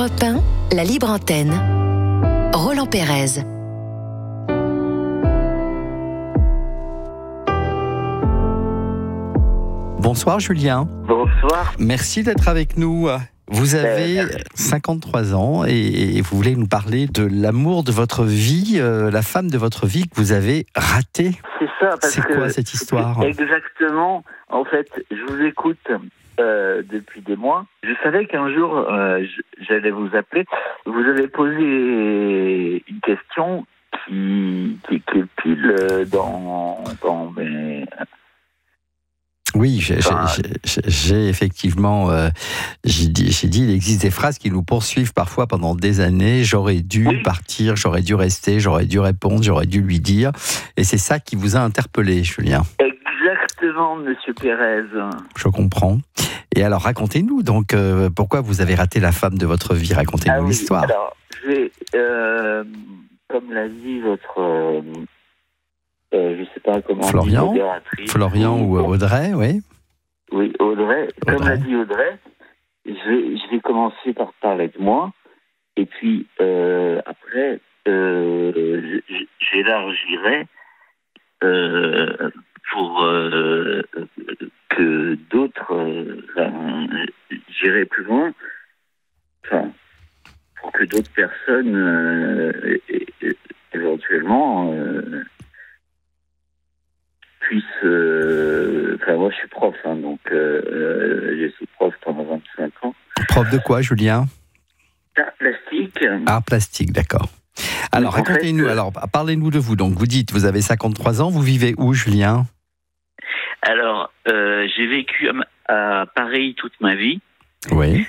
Europe 1, la libre antenne. Roland Pérez. Bonsoir Julien. Bonsoir. Merci d'être avec nous. Vous avez 53 ans et vous voulez nous parler de l'amour de votre vie, la femme de votre vie que vous avez ratée. C'est ça, parce C'est que quoi cette histoire ? Exactement. En fait, je vous écoute depuis des mois. Je savais qu'un jour, j'allais vous appeler. Vous avez posé une question qui est pile dans mes... Oui, j'ai effectivement, j'ai dit, il existe des phrases qui nous poursuivent parfois pendant des années. J'aurais dû partir, j'aurais dû rester, j'aurais dû répondre, j'aurais dû lui dire. Et c'est ça qui vous a interpellé, Julien. Exactement, Monsieur Pérez. Je comprends. Et alors, racontez-nous donc pourquoi vous avez raté la femme de votre vie. Racontez-nous l'histoire. Alors, comme l'a dit votre... je ne sais pas comment Florian, modératrice. Florian ou Audrey, oui. Oui, Audrey. Comme l'a dit Audrey, je vais commencer par parler de moi. Et puis, après, j'élargirai pour que d'autres... j'irai plus loin. Enfin, pour que d'autres personnes, éventuellement... moi je suis prof, donc je suis prof pendant 25 ans. Prof de quoi, Julien ? Art plastique. Art plastique, d'accord. Alors, racontez-nous, parlez-nous de vous. Donc, vous dites, vous avez 53 ans, vous vivez où, Julien ? Alors, j'ai vécu à Paris toute ma vie. Oui.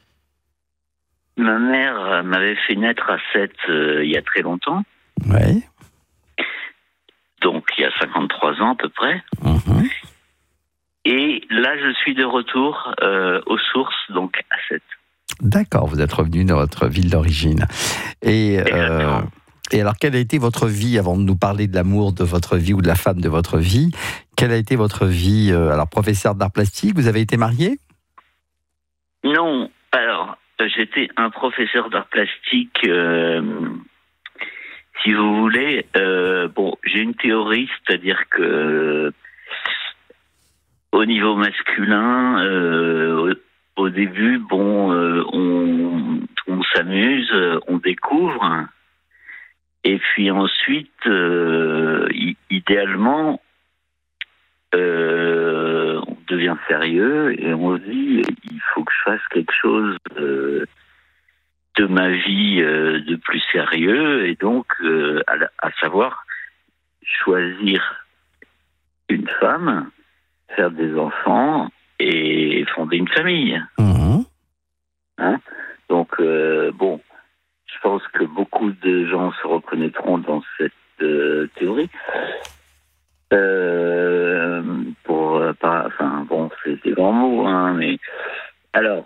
Ma mère m'avait fait naître à 7 il y a très longtemps. Oui. Donc, il y a 53 ans à peu près. Mmh. Et là, je suis de retour aux sources, donc à 7. D'accord, vous êtes revenu dans votre ville d'origine. Et alors, quelle a été votre vie, avant de nous parler de l'amour de votre vie ou de la femme de votre vie, quelle a été votre vie, alors professeur d'art plastique, vous avez été marié ? Non, alors, j'étais un professeur d'art plastique... si vous voulez, j'ai une théorie, c'est-à-dire que au niveau masculin, au début, on s'amuse, on découvre, et puis ensuite, idéalement, on devient sérieux et on se dit, il faut que je fasse quelque chose de ma vie de plus sérieux, et donc à savoir choisir une femme, faire des enfants et fonder une famille. Mmh. Donc je pense que beaucoup de gens se reconnaîtront dans cette théorie. C'est des grands mots, mais alors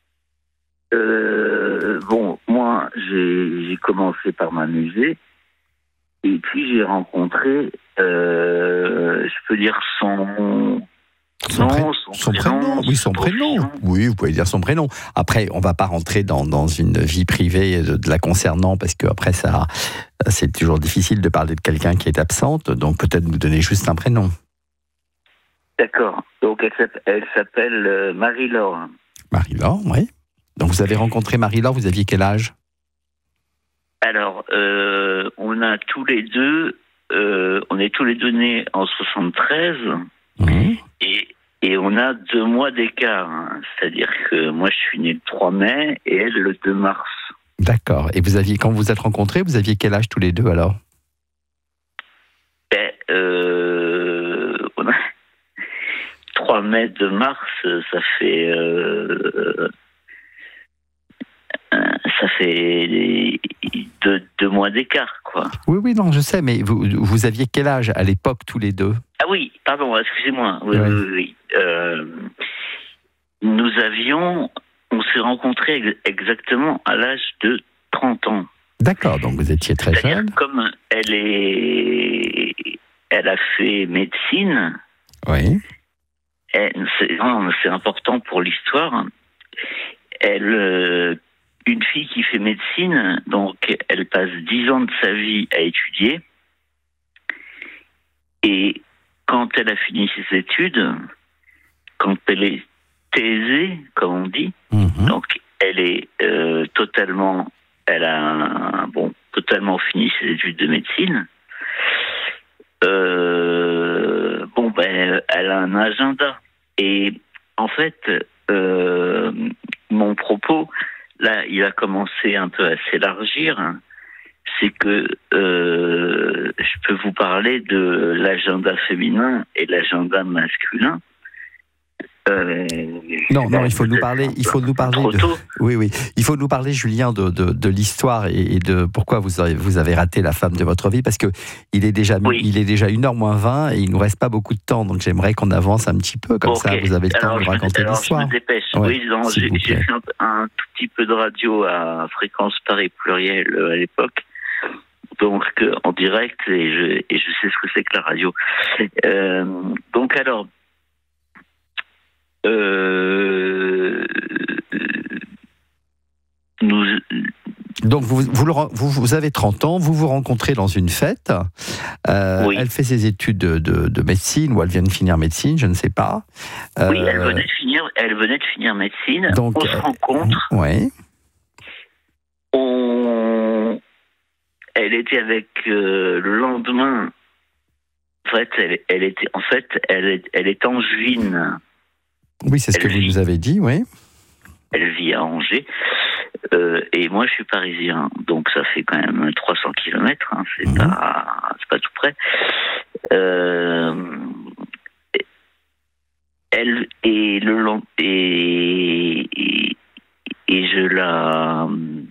moi, j'ai commencé par m'amuser, et puis j'ai rencontré, je peux dire son prénom. Oui, son prénom. Oui, vous pouvez dire son prénom. Après, on ne va pas rentrer dans une vie privée de la concernant, parce qu'après, c'est toujours difficile de parler de quelqu'un qui est absente, donc peut-être nous donner juste un prénom. D'accord. Donc, elle s'appelle Marie-Laure. Marie-Laure, oui. Donc, vous avez rencontré Marie-Laure, vous aviez quel âge ? Alors, on est tous les deux nés en 73, et on a 2 mois d'écart. C'est-à-dire que moi, je suis né le 3 mai et elle le 2 mars. D'accord. Et quand vous vous êtes rencontrés, vous aviez quel âge tous les deux alors ? On a 3 mai, 2 mars, ça fait 2 mois d'écart, quoi. Oui, non, je sais, mais vous aviez quel âge à l'époque tous les deux ? Ah oui, pardon, excusez-moi. Oui. On s'est rencontrés exactement à l'âge de 30 ans. D'accord, donc vous étiez très jeune. Comme elle a fait médecine. Oui. C'est important pour l'histoire. Elle une fille qui fait médecine, donc elle passe 10 ans de sa vie à étudier. Et quand elle a fini ses études, quand elle est thésée, comme on dit, donc elle est totalement fini ses études de médecine. Elle a un agenda. Et en fait, mon propos, là, il a commencé un peu à s'élargir. C'est que je peux vous parler de l'agenda féminin et l'agenda masculin. Non, il faut nous parler. Oui. Il faut nous parler, Julien, de l'histoire et de pourquoi vous avez raté la femme de votre vie, parce que il est déjà 1h moins 20 et il nous reste pas beaucoup de temps, donc j'aimerais qu'on avance un petit peu, comme ça vous avez le temps de nous raconter l'histoire. Je me dépêche. Ouais, j'ai fait un tout petit peu de radio à Fréquence Paris Pluriel à l'époque. Donc en direct, et je sais ce que c'est que la radio. Donc alors. Donc vous avez 30 ans, vous vous rencontrez dans une fête. Oui. Elle fait ses études de médecine, ou elle vient de finir médecine, je ne sais pas. Oui, elle venait de finir médecine. Donc, on se rencontre. Oui. Elle était avec le lendemain. En fait, elle est angevine. Oui, c'est ce que vous nous avez dit, oui. Elle vit à Angers. Et moi, je suis parisien. Donc, ça fait quand même 300 km. Hein, c'est pas tout près. Elle et je la...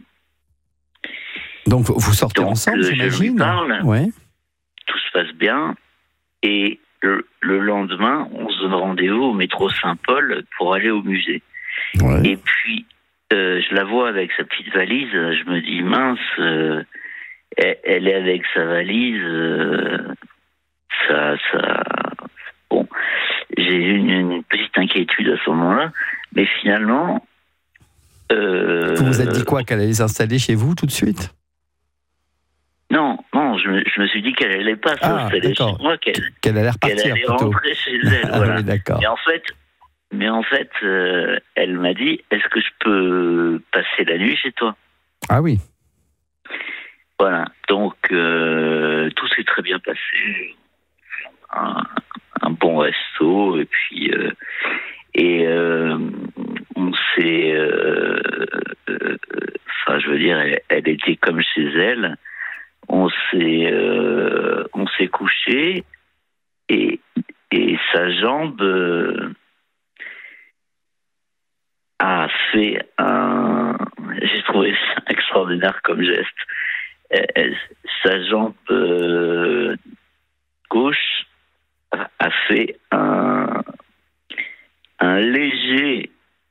Donc, vous sortez ensemble, j'imagine. Je lui parle. Ouais. Tout se passe bien. Et le lendemain, on se donne rendez-vous au métro Saint-Paul pour aller au musée. Ouais. Et puis, je la vois avec sa petite valise. Je me dis, mince, elle est avec sa valise. Bon, j'ai eu une petite inquiétude à ce moment-là. Mais finalement... Vous vous êtes dit quoi, qu'elle allait s'installer chez vous tout de suite ? Non, je me suis dit qu'elle allait pas s'installer chez moi, qu'elle allait repartir, qu'elle allait plutôt. Rentrer chez elle. Voilà. Oui, d'accord. Mais en fait, elle m'a dit, est-ce que je peux passer la nuit chez toi ? Ah oui. Voilà. Donc tout s'est très bien passé. Un bon resto, et puis on s'est, je veux dire, elle était comme chez elle. On s'est couché et sa jambe a fait un... J'ai trouvé ça extraordinaire comme geste. Sa jambe gauche a fait un léger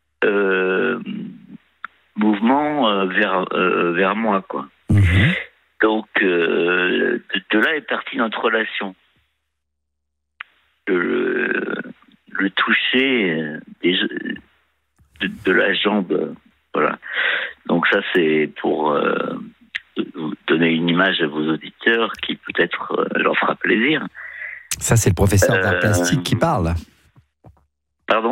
mouvement vers moi, quoi. Mmh. Donc, de là est partie notre relation. Le toucher de la jambe, voilà. Donc ça, c'est pour vous donner une image à vos auditeurs qui peut-être leur fera plaisir. Ça, c'est le professeur d'art plastique qui parle. Pardon ?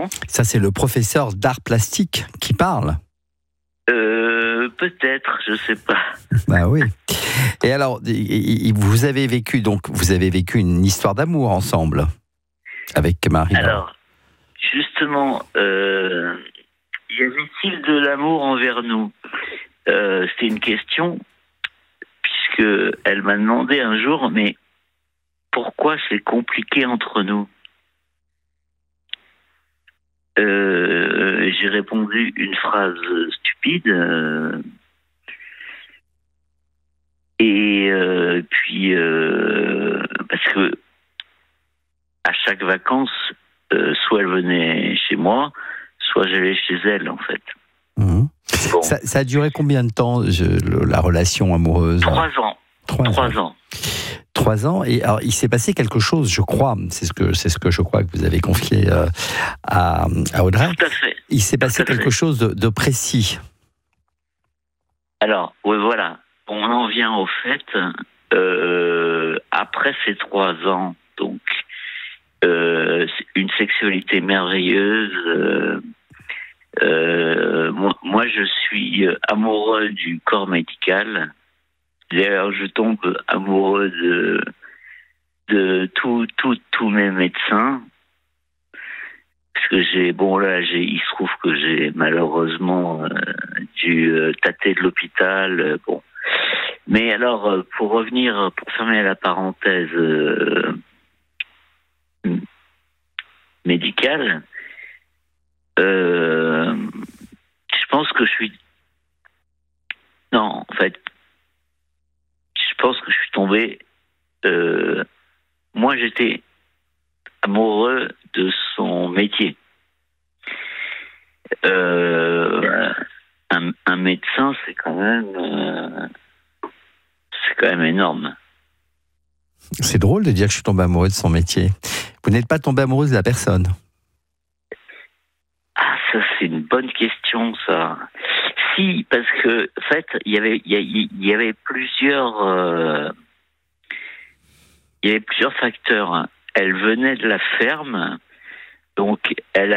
Ça, c'est le professeur d'art plastique qui parle. Peut-être, je sais pas. Bah oui. Et alors, vous avez vécu une histoire d'amour ensemble avec Marie. Alors, justement, y avait-il de l'amour envers nous ? C'était une question, puisque elle m'a demandé un jour, mais pourquoi c'est compliqué entre nous ? J'ai répondu une phrase stupide, et puis parce que à chaque vacances, soit elle venait chez moi, soit j'allais chez elle, en fait. Mmh. Bon. Ça a duré combien de temps, la relation amoureuse ? 3 ans. 3 ans. 3 ans, et alors il s'est passé quelque chose, je crois, c'est ce que je crois que vous avez confié à Audrey. Tout à fait. Il s'est passé quelque chose de précis. Alors, oui, voilà. On en vient au fait. Après ces 3 ans, donc, une sexualité merveilleuse. Moi, je suis amoureux du corps médical. D'ailleurs, je tombe amoureux de tous mes médecins. Parce que il se trouve que j'ai malheureusement dû tâter de l'hôpital. Bon. Mais alors, pour fermer la parenthèse médicale, je pense que non, en fait, je pense que je suis tombé. Moi, j'étais amoureux de son métier. Un médecin, c'est quand même énorme. C'est drôle de dire que je suis tombé amoureux de son métier. Vous n'êtes pas tombé amoureuse de la personne? Ah, ça, c'est une bonne question, ça. Si, parce que, en fait, il y avait plusieurs facteurs. Elle venait de la ferme, donc elle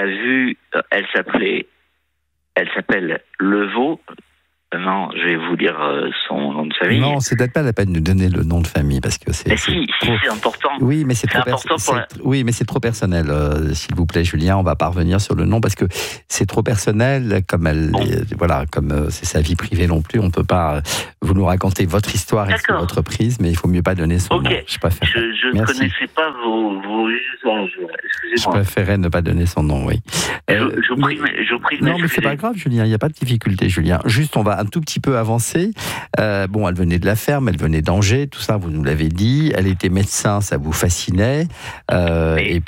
s'appelle Levaux. Non, je vais vous dire son nom de famille. Non, c'est peut-être pas la peine de donner le nom de famille parce que c'est. Mais si, c'est important. Oui, mais c'est trop Oui, mais c'est trop personnel. S'il vous plaît, Julien, on va pas revenir sur le nom parce que c'est trop personnel. Comme c'est sa vie privée non plus, on peut pas. Vous nous racontez votre histoire et votre prise, mais il faut mieux pas donner son nom. Je préfère. Je ne connaissais pas vos usages. Excusez-moi. Je préférais ne pas donner son nom, oui. Je vous prie. Non, mais c'est pas grave, Julien. Il n'y a pas de difficulté, Julien. Juste, on va un tout petit peu avancer. Elle venait de la ferme, elle venait d'Angers, tout ça, vous nous l'avez dit. Elle était médecin, ça vous fascinait. Et